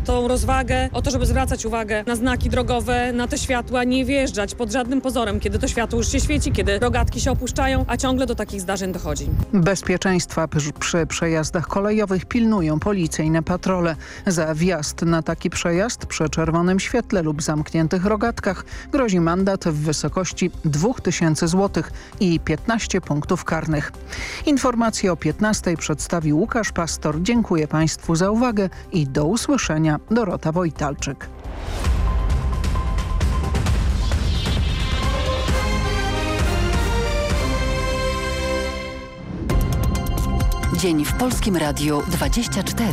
tą rozwagę, o to, żeby zwracać uwagę na znaki drogowe, na te światła, nie wjeżdżać pod żadnym pozorem, kiedy to światło już się świeci, kiedy rogatki się opuszczają, a ciągle do takich zdarzeń dochodzi. Bezpieczeństwa przy przejazdach kolejowych pilnują policyjne patrole. Za wjazd na taki przejazd przy czerwonym świetle lub zamkniętych rogatkach grozi mandat w wysokości 2000 zł i 15 punktów karnych. Informacje o 15 przedstawił Łukasz Pastor. Dziękuję Państwu za uwagę i do usłyszenia. Dorota Wojtalczyk. Dzień w Polskim Radiu 24.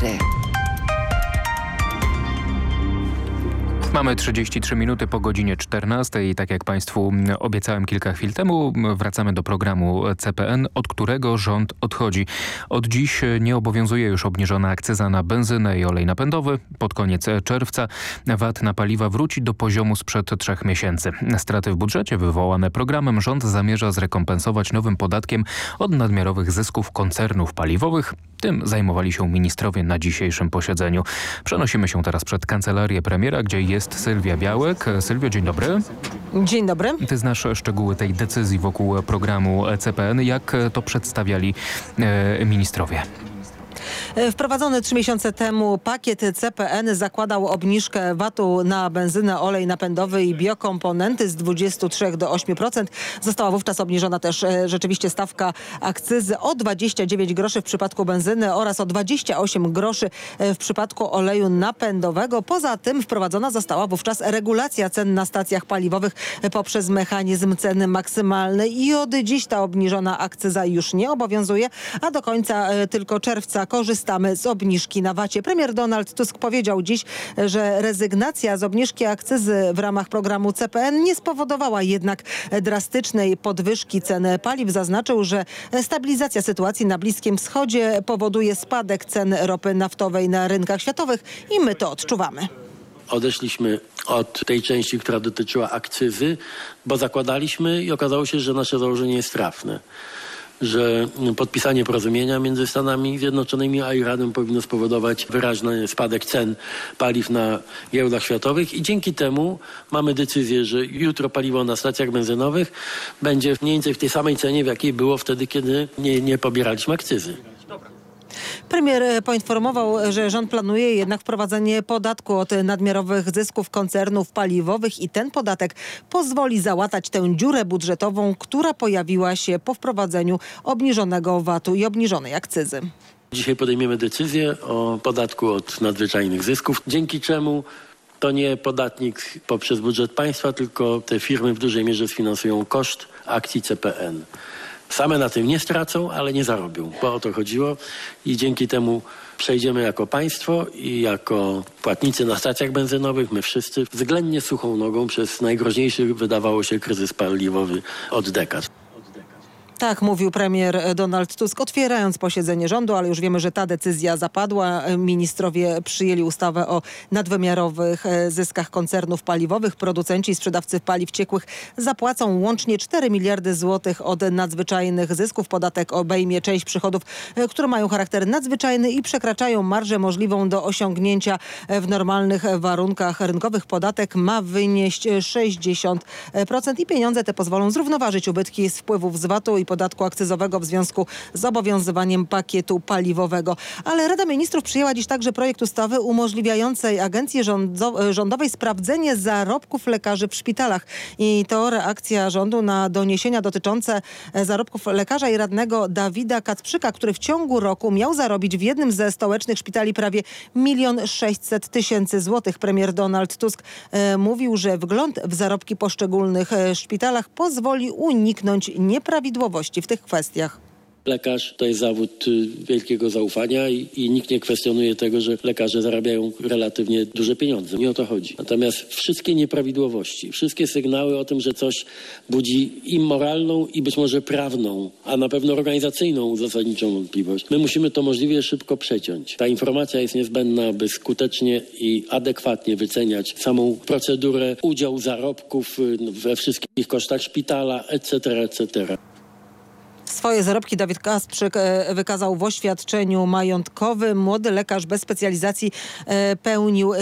Mamy 33 minuty po godzinie 14 i tak jak Państwu obiecałem kilka chwil temu, wracamy do programu CPN, od którego rząd odchodzi. Od dziś nie obowiązuje już obniżona akcyza na benzynę i olej napędowy. Pod koniec czerwca VAT na paliwa wróci do poziomu sprzed 3 miesięcy. Straty w budżecie wywołane programem rząd zamierza zrekompensować nowym podatkiem od nadmiarowych zysków koncernów paliwowych. Tym zajmowali się ministrowie na dzisiejszym posiedzeniu. Przenosimy się teraz przed kancelarię premiera, gdzie jest Sylwia Białek. Sylwio, dzień dobry. Dzień dobry. Ty znasz szczegóły tej decyzji wokół programu CPN. Jak to przedstawiali ministrowie? Wprowadzony 3 miesiące temu pakiet CPN zakładał obniżkę VAT-u na benzynę, olej napędowy i biokomponenty z 23 do 8%. Została wówczas obniżona też rzeczywiście stawka akcyzy o 29 groszy w przypadku benzyny oraz o 28 groszy w przypadku oleju napędowego. Poza tym wprowadzona została wówczas regulacja cen na stacjach paliwowych poprzez mechanizm ceny maksymalnej i od dziś ta obniżona akcyza już nie obowiązuje, a do końca tylko czerwca korzystamy z obniżki na VAT-ie. Premier Donald Tusk powiedział dziś, że rezygnacja z obniżki akcyzy w ramach programu CPN nie spowodowała jednak drastycznej podwyżki cen paliw. Zaznaczył, że stabilizacja sytuacji na Bliskim Wschodzie powoduje spadek cen ropy naftowej na rynkach światowych i my to odczuwamy. Odeszliśmy od tej części, która dotyczyła akcyzy, bo zakładaliśmy i okazało się, że nasze założenie jest trafne. Że podpisanie porozumienia między Stanami Zjednoczonymi a Iranem powinno spowodować wyraźny spadek cen paliw na giełdach światowych i dzięki temu mamy decyzję, że jutro paliwo na stacjach benzynowych będzie mniej więcej w tej samej cenie, w jakiej było wtedy, kiedy nie pobieraliśmy akcyzy. Premier poinformował, że rząd planuje jednak wprowadzenie podatku od nadmiarowych zysków koncernów paliwowych i ten podatek pozwoli załatać tę dziurę budżetową, która pojawiła się po wprowadzeniu obniżonego VAT-u i obniżonej akcyzy. Dzisiaj podejmiemy decyzję o podatku od nadzwyczajnych zysków, dzięki czemu to nie podatnik poprzez budżet państwa, tylko te firmy w dużej mierze sfinansują koszt akcji CPN. Same na tym nie stracą, ale nie zarobią, bo o to chodziło i dzięki temu przejdziemy jako państwo i jako płatnicy na stacjach benzynowych, my wszyscy względnie suchą nogą przez najgroźniejszy, wydawało się, kryzys paliwowy od dekad. Tak mówił premier Donald Tusk, otwierając posiedzenie rządu, ale już wiemy, że ta decyzja zapadła. Ministrowie przyjęli ustawę o nadwymiarowych zyskach koncernów paliwowych. Producenci i sprzedawcy paliw ciekłych zapłacą łącznie 4 miliardy złotych od nadzwyczajnych zysków. Podatek obejmie część przychodów, które mają charakter nadzwyczajny i przekraczają marżę możliwą do osiągnięcia w normalnych warunkach rynkowych. Podatek ma wynieść 60% i pieniądze te pozwolą zrównoważyć ubytki z wpływów z VAT-u i podatku akcyzowego w związku z obowiązywaniem pakietu paliwowego. Ale Rada Ministrów przyjęła dziś także projekt ustawy umożliwiającej Agencji Rządowej sprawdzenie zarobków lekarzy w szpitalach. I to reakcja rządu na doniesienia dotyczące zarobków lekarza i radnego Dawida Kacprzyka, który w ciągu roku miał zarobić w jednym ze stołecznych szpitali prawie 1 600 000 złotych. Premier Donald Tusk mówił, że wgląd w zarobki poszczególnych szpitalach pozwoli uniknąć nieprawidłowości w tych kwestiach. Lekarz to jest zawód wielkiego zaufania i nikt nie kwestionuje tego, że lekarze zarabiają relatywnie duże pieniądze. Nie o to chodzi. Natomiast wszystkie nieprawidłowości, wszystkie sygnały o tym, że coś budzi i moralną, i być może prawną, a na pewno organizacyjną zasadniczą wątpliwość, my musimy to możliwie szybko przeciąć. Ta informacja jest niezbędna, by skutecznie i adekwatnie wyceniać samą procedurę, udział zarobków we wszystkich kosztach szpitala, etc., etc. Swoje zarobki Dawid Kacprzyk wykazał w oświadczeniu majątkowym. Młody lekarz bez specjalizacji pełnił